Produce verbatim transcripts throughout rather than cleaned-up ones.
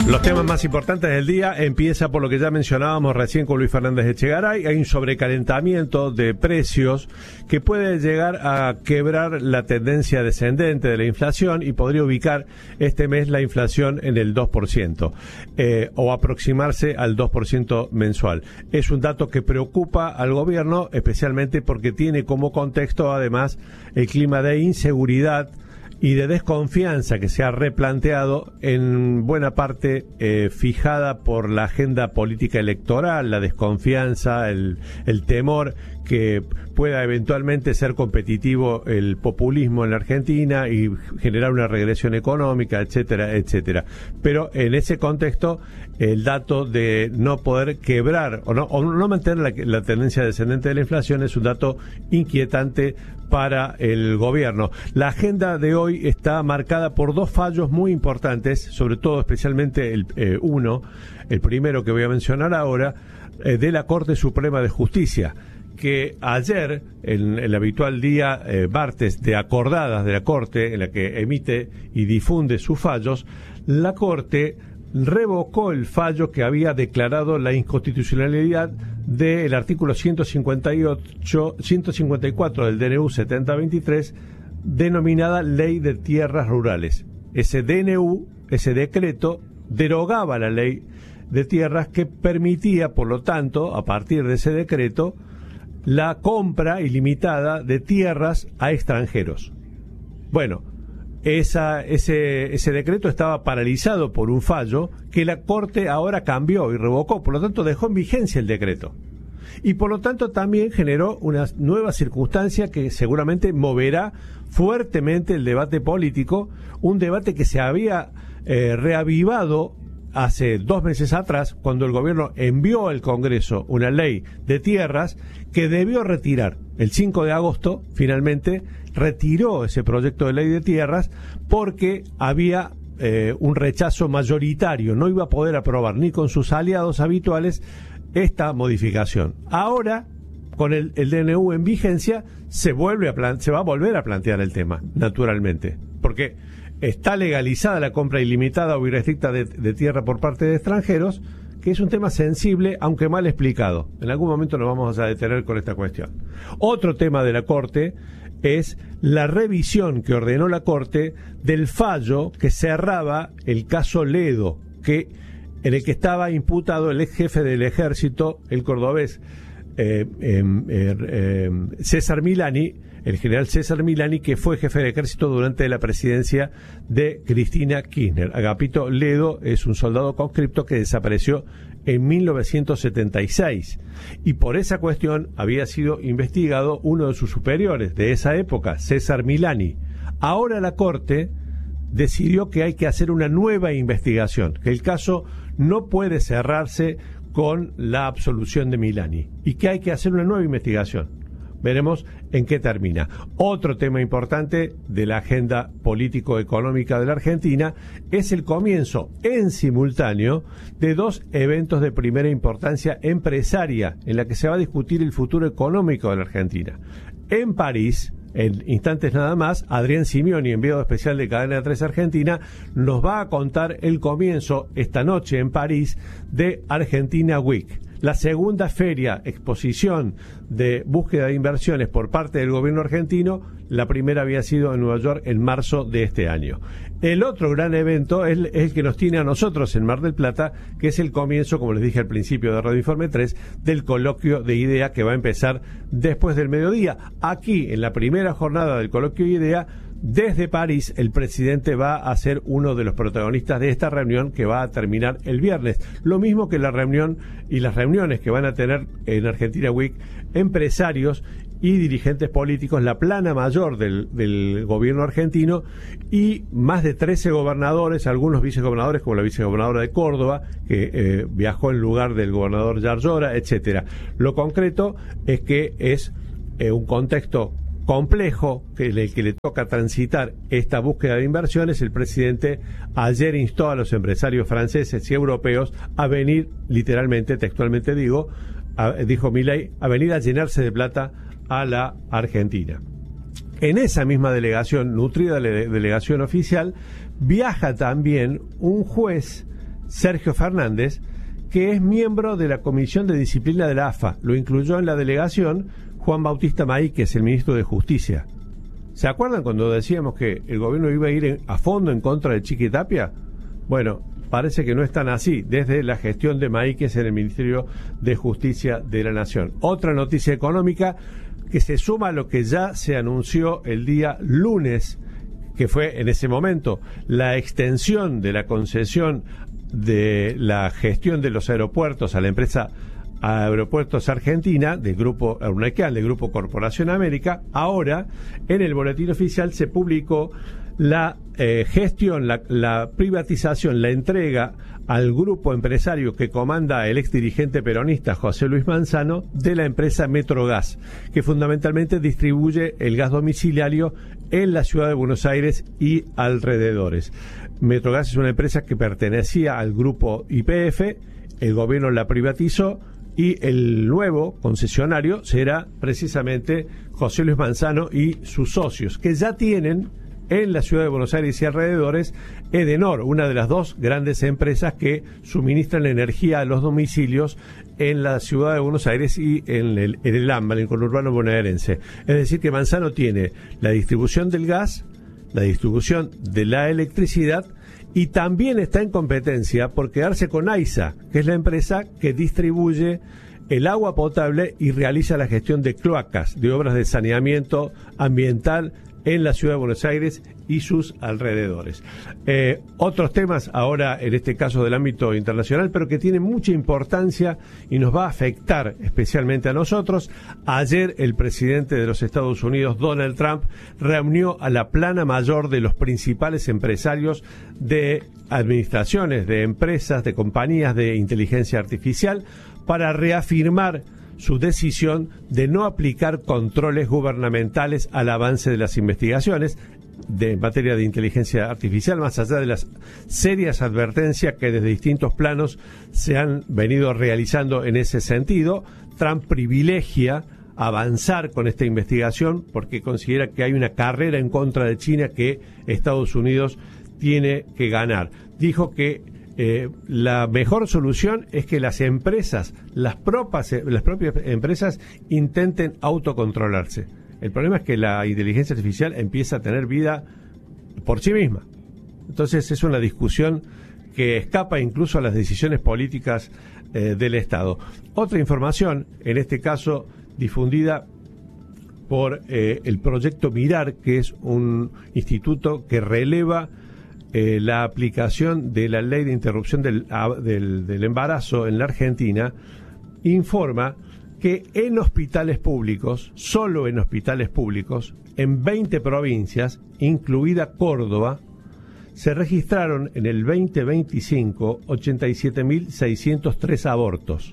Los temas más importantes del día empieza por lo que ya mencionábamos recién con Luis Fernández Echegaray. Hay un sobrecalentamiento de precios que puede llegar a quebrar la tendencia descendente de la inflación y podría ubicar este mes la inflación en el dos por ciento eh, o aproximarse al dos por ciento mensual. Es un dato que preocupa al gobierno, especialmente porque tiene como contexto además el clima de inseguridad y de desconfianza que se ha replanteado en buena parte eh, fijada por la agenda política electoral, la desconfianza, el, el temor que pueda eventualmente ser competitivo el populismo en la Argentina y generar una regresión económica, etcétera, etcétera. Pero en ese contexto, el dato de no poder quebrar o no, o no mantener la, la tendencia descendente de la inflación es un dato inquietante para el gobierno. La agenda de hoy está marcada por dos fallos muy importantes, sobre todo especialmente el eh, uno, el primero que voy a mencionar ahora, eh, de la Corte Suprema de Justicia, que ayer, en el habitual día eh, martes de acordadas de la Corte, en la que emite y difunde sus fallos, la Corte revocó el fallo que había declarado la inconstitucionalidad del artículo ciento cincuenta y ocho, ciento cincuenta y cuatro del D N U setenta veintitrés, denominada Ley de Tierras Rurales. Ese D N U, ese decreto, derogaba la Ley de Tierras que permitía, por lo tanto, a partir de ese decreto, la compra ilimitada de tierras a extranjeros. Bueno, esa, ese, ese decreto estaba paralizado por un fallo que la Corte ahora cambió y revocó, por lo tanto dejó en vigencia el decreto. Y por lo tanto también generó una nueva circunstancia que seguramente moverá fuertemente el debate político, un debate que se había eh, reavivado hace dos meses atrás, cuando el gobierno envió al Congreso una ley de tierras que debió retirar. El cinco de agosto, finalmente, retiró ese proyecto de ley de tierras porque había eh, un rechazo mayoritario. No iba a poder aprobar ni con sus aliados habituales esta modificación. Ahora, con el, el D N U en vigencia, se, vuelve a plan- se va a volver a plantear el tema, naturalmente. Porque está legalizada la compra ilimitada o irrestricta de, de tierra por parte de extranjeros, que es un tema sensible, aunque mal explicado. En algún momento nos vamos a detener con esta cuestión. Otro tema de la Corte es la revisión que ordenó la Corte del fallo que cerraba el caso Ledo, que, en el que estaba imputado el ex jefe del Ejército, el cordobés eh, eh, eh, César Milani, el general César Milani, que fue jefe del Ejército durante la presidencia de Cristina Kirchner. Agapito Ledo es un soldado conscripto que desapareció en mil novecientos setenta y seis y por esa cuestión había sido investigado uno de sus superiores de esa época, César Milani. Ahora la Corte decidió que hay que hacer una nueva investigación, que el caso no puede cerrarse con la absolución de Milani y que hay que hacer una nueva investigación. Veremos en qué termina. Otro tema importante de la agenda político-económica de la Argentina es el comienzo en simultáneo de dos eventos de primera importancia empresaria en la que se va a discutir el futuro económico de la Argentina. En París, en instantes nada más, Adrián Simioni, enviado especial de Cadena tres Argentina, nos va a contar el comienzo esta noche en París de Argentina Week, la segunda feria, exposición de búsqueda de inversiones por parte del gobierno argentino. La primera había sido en Nueva York en marzo de este año. El otro gran evento es el que nos tiene a nosotros en Mar del Plata, que es el comienzo, como les dije al principio de Radio Informe tres, del coloquio de IDEA que va a empezar después del mediodía. Aquí, en la primera jornada del coloquio de IDEA, desde París, el presidente va a ser uno de los protagonistas de esta reunión que va a terminar el viernes. Lo mismo que la reunión y las reuniones que van a tener en Argentina Week empresarios y dirigentes políticos, la plana mayor del, del gobierno argentino y más de trece gobernadores, algunos vicegobernadores como la vicegobernadora de Córdoba, que eh, viajó en lugar del gobernador Yarlora, etcétera. Lo concreto es que es eh, un contexto complejo que le, que le toca transitar esta búsqueda de inversiones. El presidente ayer instó a los empresarios franceses y europeos a venir, literalmente, textualmente digo, a, dijo Milei, a venir a llenarse de plata a la Argentina. En esa misma delegación, nutrida delegación oficial, viaja también un juez Sergio Fernández, que es miembro de la Comisión de Disciplina de la A F A. Lo incluyó en la delegación Juan Bautista Maíquez, el ministro de Justicia. ¿Se acuerdan cuando decíamos que el gobierno iba a ir en, a fondo en contra de Chiquitapia? Bueno, parece que no es tan así, desde la gestión de Maíquez en el Ministerio de Justicia de la Nación. Otra noticia económica que se suma a lo que ya se anunció el día lunes, que fue en ese momento la extensión de la concesión de la gestión de los aeropuertos a la empresa Aeropuertos Argentina, del grupo Eurnequian, del grupo Corporación América. Ahora, en el boletín oficial se publicó la eh, gestión, la, la privatización, la entrega al grupo empresario que comanda el ex dirigente peronista José Luis Manzano de la empresa Metrogas, que fundamentalmente distribuye el gas domiciliario en la ciudad de Buenos Aires y alrededores. Metrogas es una empresa que pertenecía al grupo Y P F, el gobierno la privatizó y el nuevo concesionario será precisamente José Luis Manzano y sus socios, que ya tienen en la ciudad de Buenos Aires y alrededores Edenor, una de las dos grandes empresas que suministran energía a los domicilios en la ciudad de Buenos Aires y en el, en el AMBA, en el conurbano bonaerense. Es decir, que Manzano tiene la distribución del gas, la distribución de la electricidad, y también está en competencia por quedarse con AISA, que es la empresa que distribuye el agua potable y realiza la gestión de cloacas, de obras de saneamiento ambiental en la ciudad de Buenos Aires y sus alrededores. Eh, otros temas ahora, en este caso del ámbito internacional, pero que tienen mucha importancia y nos va a afectar especialmente a nosotros. Ayer el presidente de los Estados Unidos, Donald Trump, reunió a la plana mayor de los principales empresarios de administraciones, de empresas, de compañías de inteligencia artificial para reafirmar su decisión de no aplicar controles gubernamentales al avance de las investigaciones de en materia de inteligencia artificial, más allá de las serias advertencias que desde distintos planos se han venido realizando en ese sentido. Trump privilegia avanzar con esta investigación porque considera que hay una carrera en contra de China que Estados Unidos tiene que ganar. Dijo que Eh, la mejor solución es que las empresas, las propias, las propias empresas intenten autocontrolarse. El problema es que la inteligencia artificial empieza a tener vida por sí misma. Entonces es una discusión que escapa incluso a las decisiones políticas eh, del Estado. Otra información, en este caso difundida por eh, el proyecto Mirar, que es un instituto que releva Eh, la aplicación de la ley de interrupción del, del, del embarazo en la Argentina, informa que en hospitales públicos, solo en hospitales públicos, en veinte provincias, incluida Córdoba, se registraron en el veinte veinticinco ochenta y siete mil seiscientos tres abortos.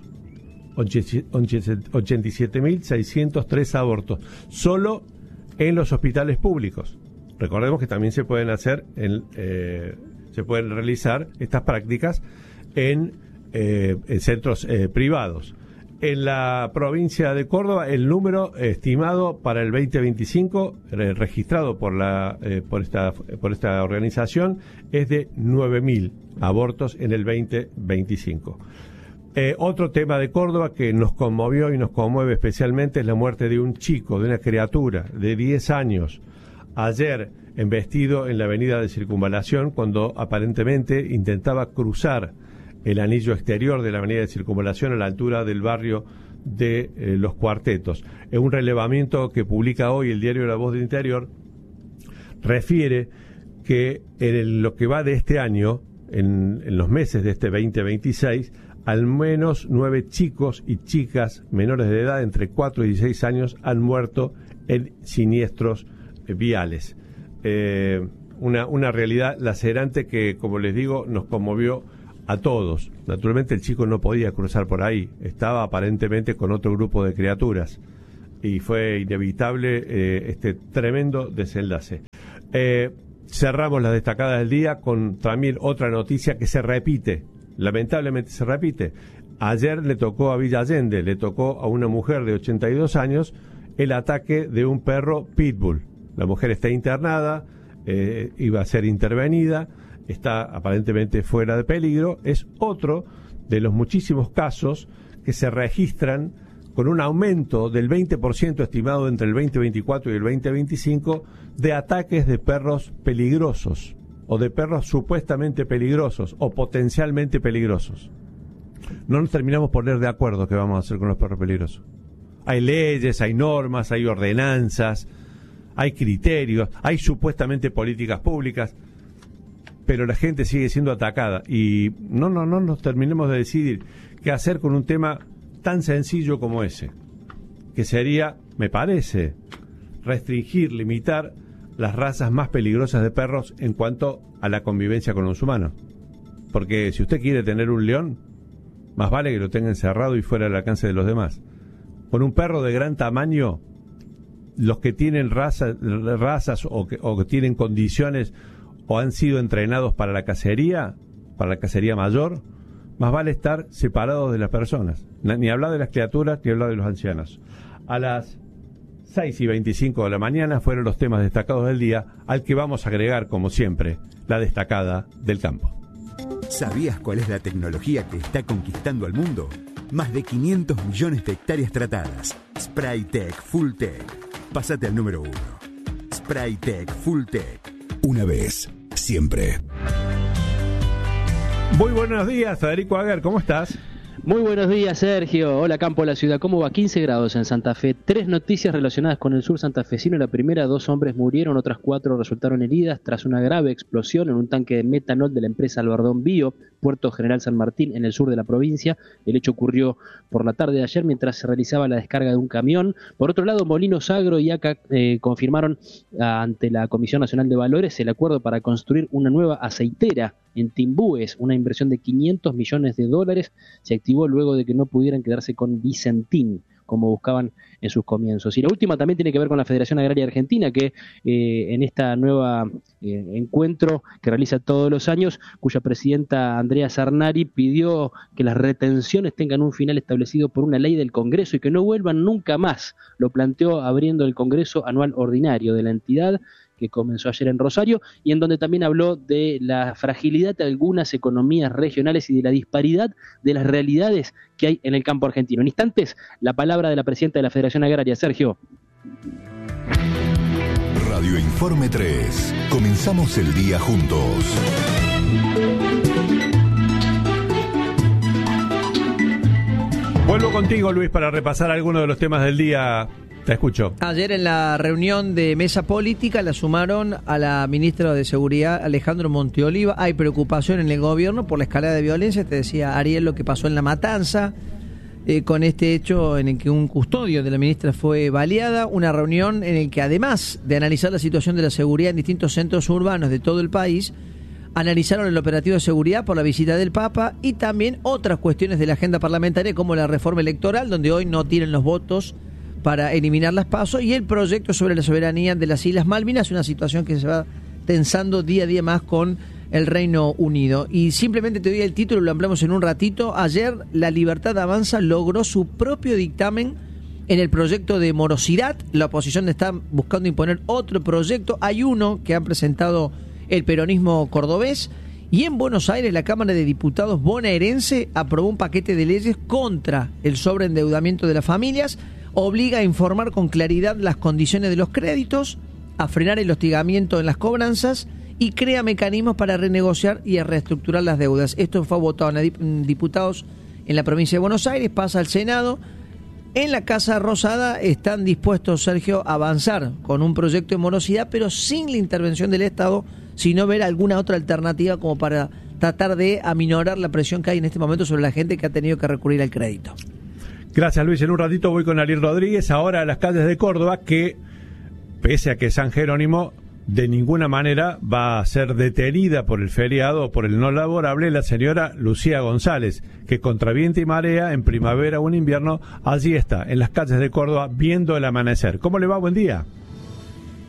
ochenta y siete mil seiscientos tres abortos, solo en los hospitales públicos. Recordemos que también se pueden hacer, en, eh, se pueden realizar estas prácticas en, eh, en centros eh, privados. En la provincia de Córdoba, el número estimado para el veinte veinticinco, eh, registrado por la eh, por esta por esta organización, es de nueve mil abortos en el veinte veinticinco. Eh, otro tema de Córdoba que nos conmovió y nos conmueve especialmente es la muerte de un chico, de una criatura de diez años. Ayer, embestido en la avenida de Circunvalación, cuando aparentemente intentaba cruzar el anillo exterior de la avenida de Circunvalación a la altura del barrio de eh, Los Cuartetos. En un relevamiento que publica hoy el diario La Voz del Interior, refiere que en el, lo que va de este año, en, en los meses de este veinte veintiséis, al menos nueve chicos y chicas menores de edad, entre cuatro y dieciséis años, han muerto en siniestros viales. Eh, una, una realidad lacerante que, como les digo, nos conmovió a todos. Naturalmente el chico no podía cruzar por ahí, estaba aparentemente con otro grupo de criaturas y fue inevitable eh, este tremendo desenlace. Eh, cerramos las destacadas del día con también otra noticia que se repite, lamentablemente se repite. Ayer le tocó a Villa Allende, le tocó a una mujer de ochenta y dos años el ataque de un perro pitbull. La mujer está internada, eh, iba a ser intervenida está aparentemente fuera de peligro, es otro de los muchísimos casos que se registran con un aumento del veinte por ciento estimado entre el veinte veinticuatro y el veinte veinticinco de ataques de perros peligrosos o de perros supuestamente peligrosos o potencialmente peligrosos. No nos terminamos por poner de acuerdo qué vamos a hacer con los perros peligrosos. Hay leyes, hay normas, hay ordenanzas, hay criterios, hay supuestamente políticas públicas, pero la gente sigue siendo atacada y no, no, no nos terminemos de decidir qué hacer con un tema tan sencillo como ese, que sería, me parece, restringir, limitar las razas más peligrosas de perros en cuanto a la convivencia con los humanos. Porque si usted quiere tener un león, más vale que lo tenga encerrado y fuera del alcance de los demás. Con un perro de gran tamaño, los que tienen raza, razas o que, o que tienen condiciones o han sido entrenados para la cacería, para la cacería mayor, más vale estar separados de las personas. Ni hablar de las criaturas, ni hablar de los ancianos. A las seis y veinticinco de la mañana fueron los temas destacados del día, al que vamos a agregar, como siempre, la destacada del campo. ¿Sabías cuál es la tecnología que está conquistando al mundo? Más de quinientos millones de hectáreas tratadas. Spraytec Full Tech. Pásate al número uno. Spraytec Full Tech. Una vez, siempre. Muy buenos días, Federico Aguer, ¿cómo estás? Muy buenos días, Sergio. Hola, campo de la ciudad. ¿Cómo va? quince grados en Santa Fe. Tres noticias relacionadas con el sur santafesino. La primera, dos hombres murieron, otras cuatro resultaron heridas tras una grave explosión en un tanque de metanol de la empresa Albardón Bio, Puerto General San Martín, en el sur de la provincia. El hecho ocurrió por la tarde de ayer mientras se realizaba la descarga de un camión. Por otro lado, Molinos Agro y A C A eh, confirmaron ante la Comisión Nacional de Valores el acuerdo para construir una nueva aceitera en Timbúes. Una inversión de quinientos millones de dólares se activó luego de que no pudieran quedarse con Vicentín, como buscaban en sus comienzos. Y la última también tiene que ver con la Federación Agraria Argentina, que eh, en esta nueva eh, encuentro que realiza todos los años, cuya presidenta Andrea Sarnari pidió que las retenciones tengan un final establecido por una ley del Congreso y que no vuelvan nunca más. Lo planteó abriendo el Congreso Anual Ordinario de la entidad, que comenzó ayer en Rosario, y en donde también habló de la fragilidad de algunas economías regionales y de la disparidad de las realidades que hay en el campo argentino. En instantes, la palabra de la presidenta de la Federación Agraria, Sergio. Radio Informe tres. Comenzamos el día juntos. Vuelvo contigo, Luis, para repasar algunos de los temas del día. Te escucho. Ayer en la reunión de mesa política la sumaron a la ministra de Seguridad, Alejandro Monteoliva. Hay preocupación en el gobierno por la escalada de violencia. Te decía Ariel lo que pasó en La Matanza, eh, con este hecho en el que un custodio de la ministra fue baleada. Una reunión en la que, además de analizar la situación de la seguridad en distintos centros urbanos de todo el país, analizaron el operativo de seguridad por la visita del Papa y también otras cuestiones de la agenda parlamentaria, como la reforma electoral, donde hoy no tienen los votos para eliminar las PASO, y el proyecto sobre la soberanía de las Islas Malvinas, una situación que se va tensando día a día más con el Reino Unido. Y simplemente te doy el título, lo ampliamos en un ratito. Ayer La Libertad Avanza logró su propio dictamen en el proyecto de morosidad. La oposición está buscando imponer otro proyecto. Hay uno que han presentado el peronismo cordobés. Y en Buenos Aires, la Cámara de Diputados bonaerense aprobó un paquete de leyes contra el sobreendeudamiento de las familias. Obliga a informar con claridad las condiciones de los créditos, a frenar el hostigamiento en las cobranzas y crea mecanismos para renegociar y a reestructurar las deudas. Esto fue votado en diputados en la provincia de Buenos Aires, pasa al Senado. En la Casa Rosada están dispuestos, Sergio, a avanzar con un proyecto de morosidad, pero sin la intervención del Estado, sino ver alguna otra alternativa como para tratar de aminorar la presión que hay en este momento sobre la gente que ha tenido que recurrir al crédito. Gracias, Luis. En un ratito voy con Ariel Rodríguez, ahora a las calles de Córdoba, que pese a que San Jerónimo de ninguna manera va a ser detenida por el feriado o por el no laborable, la señora Lucía González, que contra viento y marea, en primavera o en invierno, allí está, en las calles de Córdoba, viendo el amanecer. ¿Cómo le va? Buen día.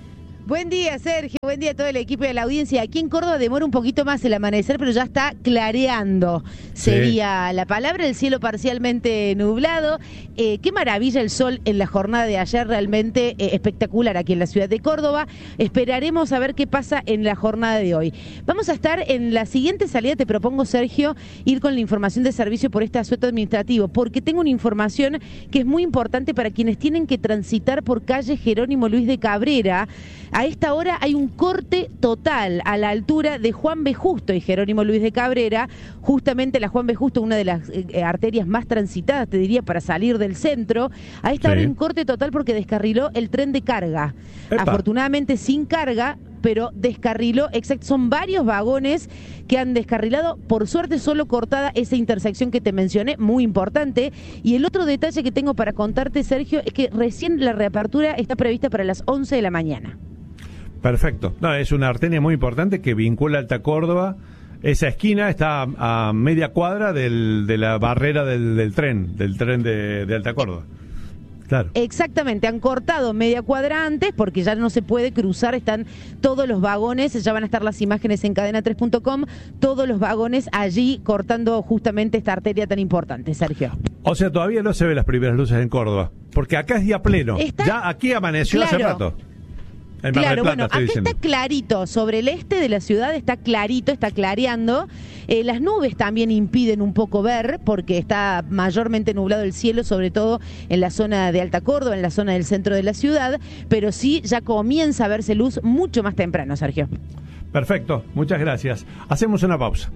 Buen día, Sergio. Buen día a todo el equipo de la audiencia. Aquí en Córdoba demora un poquito más el amanecer, pero ya está clareando. Sería sí. la palabra, el cielo parcialmente nublado. Eh, qué maravilla el sol en la jornada de ayer, realmente eh, espectacular aquí en la ciudad de Córdoba. Esperaremos a ver qué pasa en la jornada de hoy. Vamos a estar en la siguiente salida, te propongo, Sergio, ir con la información de servicio por este asueto administrativo, porque tengo una información que es muy importante para quienes tienen que transitar por calle Jerónimo Luis de Cabrera. A esta hora hay un corte total a la altura de Juan B. Justo y Jerónimo Luis de Cabrera. Justamente la Juan B. Justo, una de las eh, arterias más transitadas, te diría, para salir del centro. A esta sí. hora hay un corte total porque descarriló el tren de carga. Epa. Afortunadamente sin carga, pero descarriló, exacto, son varios vagones que han descarrilado, por suerte solo cortada esa intersección que te mencioné, muy importante. Y el otro detalle que tengo para contarte, Sergio, es que recién la reapertura está prevista para las once de la mañana. Perfecto. No, es una arteria muy importante que vincula Alta Córdoba. Esa esquina está a, a media cuadra del, de la barrera del, del tren, del tren de, de Alta Córdoba. Claro. Exactamente, han cortado media cuadra antes porque ya no se puede cruzar, están todos los vagones, ya van a estar las imágenes en cadena tres punto com, todos los vagones allí cortando justamente esta arteria tan importante, Sergio. O sea, todavía no se ven las primeras luces en Córdoba, porque acá es día pleno, está... ya aquí amaneció claro. hace rato. Claro, Plata, bueno, acá diciendo. está clarito, sobre el este de la ciudad está clarito, está clareando. Eh, las nubes también impiden un poco ver, porque está mayormente nublado el cielo, sobre todo en la zona de Alta Córdoba, en la zona del centro de la ciudad, pero sí ya comienza a verse luz mucho más temprano, Sergio. Perfecto, muchas gracias. Hacemos una pausa.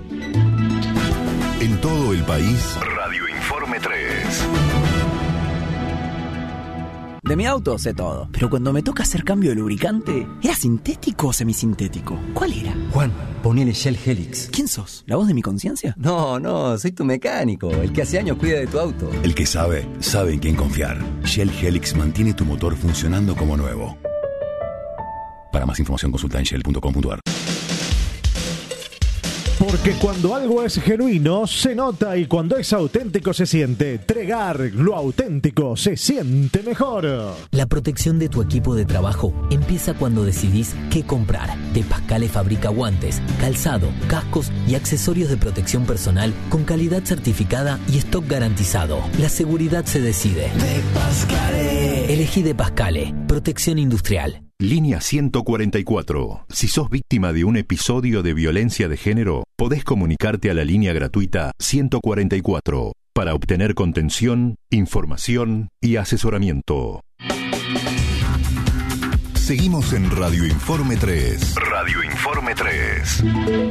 En todo el país, Radio Informe tres. De mi auto sé todo, pero cuando me toca hacer cambio de lubricante, ¿era sintético o semisintético? ¿Cuál era? Juan, ponele Shell Helix. ¿Quién sos? ¿La voz de mi conciencia? No, no, soy tu mecánico, el que hace años cuida de tu auto. El que sabe, sabe en quién confiar. Shell Helix mantiene tu motor funcionando como nuevo. Para más información consulta en shell punto com punto a r. Porque cuando algo es genuino, se nota, y cuando es auténtico se siente. Tregar, lo auténtico se siente mejor. La protección de tu equipo de trabajo empieza cuando decidís qué comprar. De Pascale fabrica guantes, calzado, cascos y accesorios de protección personal con calidad certificada y stock garantizado. La seguridad se decide. De Pascale. Elegí De Pascale, protección industrial. Línea ciento cuarenta y cuatro. Si sos víctima de un episodio de violencia de género, podés comunicarte a la línea gratuita ciento cuarenta y cuatro para obtener contención, información y asesoramiento. Seguimos en Radio Informe tres. Radio Informe tres.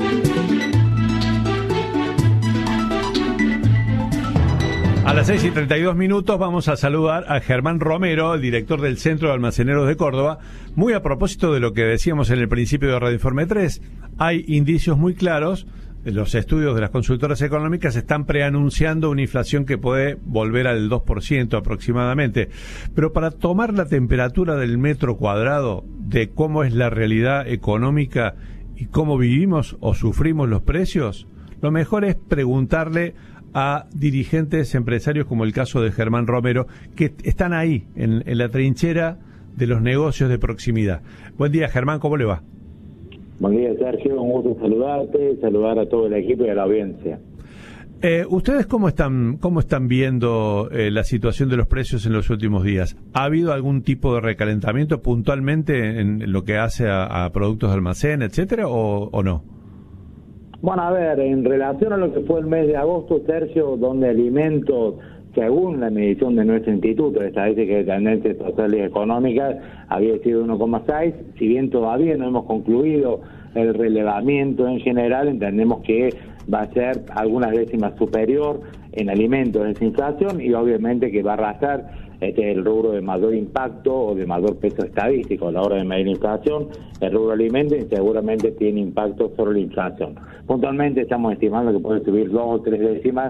A las seis y treinta y dos minutos vamos a saludar a Germán Romero, el director del Centro de Almaceneros de Córdoba. Muy a propósito de lo que decíamos en el principio de Radio Informe tres, hay indicios muy claros. Los estudios de las consultoras económicas están preanunciando una inflación que puede volver al dos por ciento aproximadamente. Pero para tomar la temperatura del metro cuadrado de cómo es la realidad económica y cómo vivimos o sufrimos los precios, lo mejor es preguntarle a dirigentes empresarios como el caso de Germán Romero, que están ahí, en, en la trinchera de los negocios de proximidad. Buen día, Germán, ¿cómo le va? Buen día, Sergio, un gusto saludarte, saludar a todo el equipo y a la audiencia. Eh, ¿Ustedes cómo están cómo están viendo eh, la situación de los precios en los últimos días? ¿Ha habido algún tipo de recalentamiento puntualmente en lo que hace a, a productos de almacén, etcétera, o, o no? Bueno, a ver, en relación a lo que fue el mes de agosto, Sergio, donde alimentos, según la medición de nuestro Instituto de Estadística de Tendencias Sociales y Económicas, había sido uno coma seis. Si bien todavía no hemos concluido el relevamiento en general, entendemos que va a ser algunas décimas superior en alimentos esa inflación, y obviamente que va a arrastrar este es el rubro de mayor impacto o de mayor peso estadístico a la hora de medir la inflación. El rubro alimentos seguramente tiene impacto sobre la inflación. Puntualmente estamos estimando que puede subir dos o tres décimas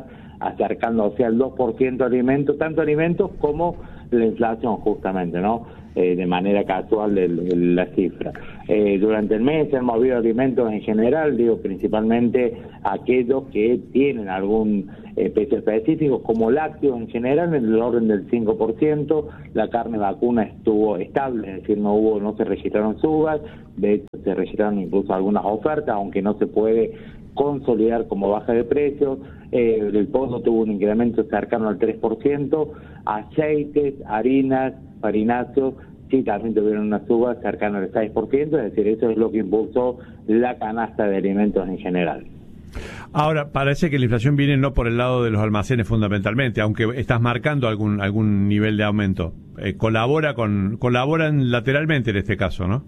acercándose al dos por ciento de alimentos, tanto alimentos como la inflación justamente, ¿no? Eh, de manera casual de, de la cifra. Eh, durante el mes se han movido alimentos en general, digo principalmente aquellos que tienen algún eh, peso específico, como lácteos en general, en el orden del cinco por ciento, la carne vacuna estuvo estable, es decir, no hubo, no se registraron subas, de hecho se registraron incluso algunas ofertas, aunque no se puede consolidar como baja de precios. Eh, el pollo tuvo un incremento cercano al tres por ciento, aceites, harinas, farináceos, sí también tuvieron una suba cercana al seis por ciento, es decir, eso es lo que impulsó la canasta de alimentos en general. Ahora, parece que la inflación viene no por el lado de los almacenes fundamentalmente, aunque estás marcando algún algún nivel de aumento. Eh, colabora con colaboran lateralmente en este caso, ¿no?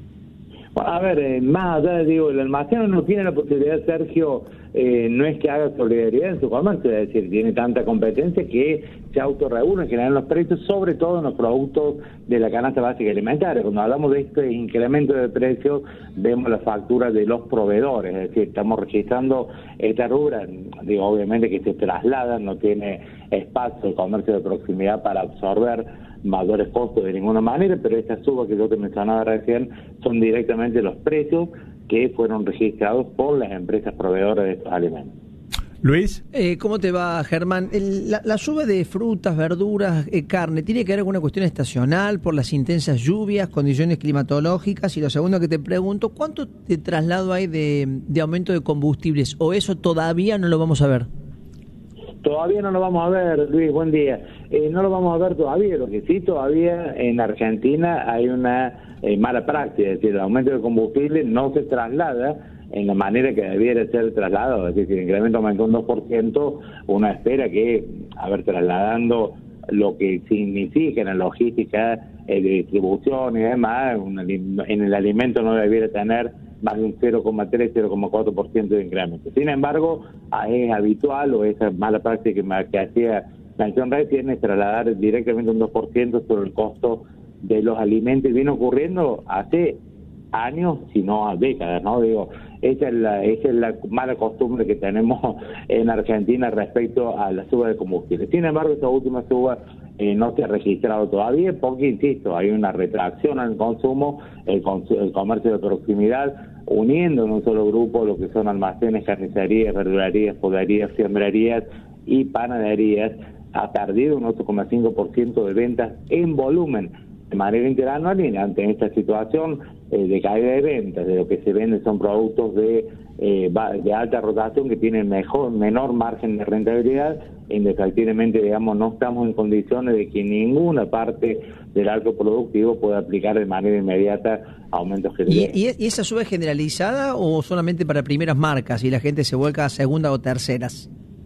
A ver, eh, más allá, digo, el almacén no tiene la posibilidad, Sergio, eh, no es que haga solidaridad en su comercio, es decir, tiene tanta competencia que se autorregula en general los precios, sobre todo en los productos de la canasta básica alimentaria. Cuando hablamos de este incremento de precios, vemos la factura de los proveedores, es decir, estamos registrando esta rubra, digo, obviamente que se traslada, no tiene espacio el comercio de proximidad para absorber mayores costos de ninguna manera, pero estas subas que yo te mencionaba recién son directamente los precios que fueron registrados por las empresas proveedoras de estos alimentos. Luis. Eh, ¿Cómo te va, Germán? El, la, la suba de frutas, verduras, eh, carne, ¿tiene que ver con una cuestión estacional por las intensas lluvias, condiciones climatológicas? Y lo segundo que te pregunto, ¿cuánto de traslado hay de, de aumento de combustibles? ¿O eso todavía no lo vamos a ver? Todavía no lo vamos a ver, Luis, buen día. Eh, no lo vamos a ver todavía, lo que sí todavía en Argentina hay una eh, mala práctica, es decir, el aumento de combustible no se traslada en la manera que debiera ser trasladado, es decir, si el incremento aumentó un dos por ciento, uno espera que, a ver, trasladando lo que significa en la logística eh, de distribución y demás, un, en el alimento no debiera tener más de un cero coma tres, cero coma cuatro por ciento de incremento. Sin embargo, es habitual, o esa mala práctica que, que hacía Sanción Red, tiene trasladar directamente un dos por ciento sobre el costo de los alimentos. Viene ocurriendo hace años, si no a décadas, ¿no? Digo, esa es la, esa es la mala costumbre que tenemos en Argentina respecto a la suba de combustible. Sin embargo, esta última suba eh, no se ha registrado todavía, porque, insisto, hay una retracción al consumo, el, el comercio de proximidad, uniendo en un solo grupo lo que son almacenes, carnicerías, verdulerías, poderías, fiambrerías y panaderías, ha perdido un ocho coma cinco por ciento de ventas en volumen de manera interanual, y ante esta situación eh, de caída de ventas, de lo que se vende son productos de eh, de alta rotación que tienen mejor menor margen de rentabilidad, indefectiblemente, digamos, no estamos en condiciones de que ninguna parte del arco productivo pueda aplicar de manera inmediata aumentos generales. ¿Y, y esa suba es generalizada o solamente para primeras marcas y la gente se vuelca a segunda o terceras?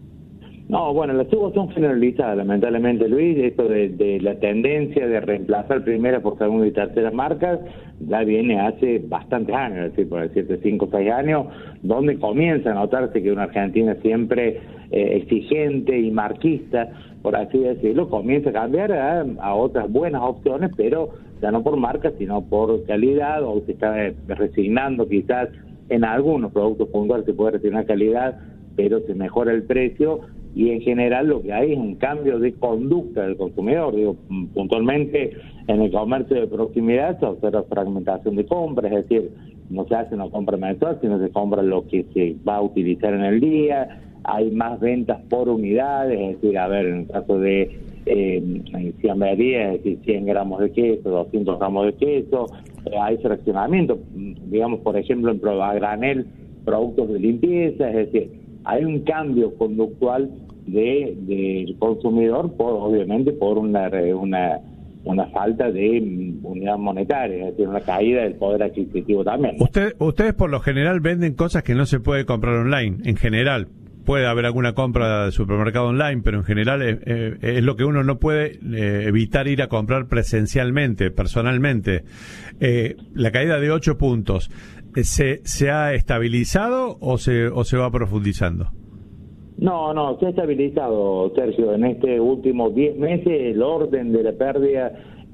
No, bueno, las subas son generalizadas, lamentablemente, Luis. Esto de, de la tendencia de reemplazar primeras por segunda y terceras marcas ya viene hace bastantes años, es decir, por decirte cinco o seis años, donde comienza a notarse que una Argentina siempre eh, exigente y marquista, por así decirlo, comienza a cambiar a, a otras buenas opciones, pero ya no por marcas, sino por calidad, o se está resignando quizás en algunos productos puntuales, se puede resignar calidad, pero se mejora el precio. Y en general lo que hay es un cambio de conducta del consumidor. Digo, puntualmente en el comercio de proximidad se observa fragmentación de compras, es decir, no se hace una compra mensual, sino se compra lo que se va a utilizar en el día. Hay más ventas por unidades, es decir, a ver, en el caso de eh, fiambrería, es decir, cien gramos de queso, doscientos gramos de queso, eh, hay fraccionamiento, digamos, por ejemplo, en a granel, productos de limpieza, es decir, hay un cambio conductual de del consumidor, por, obviamente por una, una una falta de unidad monetaria, es decir, una caída del poder adquisitivo también. Usted, ustedes por lo general venden cosas que no se puede comprar online, en general. Puede haber alguna compra de supermercado online, pero en general es, eh, es lo que uno no puede eh, evitar ir a comprar presencialmente, personalmente. Eh, la caída de ocho puntos, ¿se, se ha estabilizado o se, o se va profundizando? No, no, se ha estabilizado, Sergio. En este último diez meses el orden de la pérdida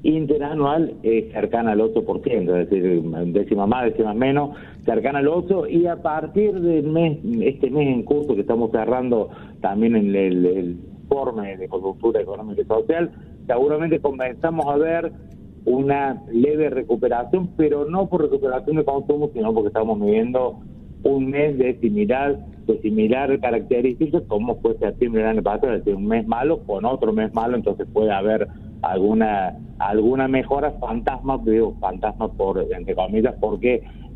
interanual es cercana al ocho por ciento, es decir, décimas más, décimas menos, cercana al ocho, y a partir del mes, este mes en curso que estamos cerrando también en el, el informe de coyuntura económica y social, seguramente comenzamos a ver una leve recuperación, pero no por recuperación de consumo, sino porque estamos viviendo un mes de similar de similar características como fue septiembre del año pasado, es decir, un mes malo con otro mes malo, entonces puede haber alguna alguna mejora fantasma, digo fantasma por entre comillas, porque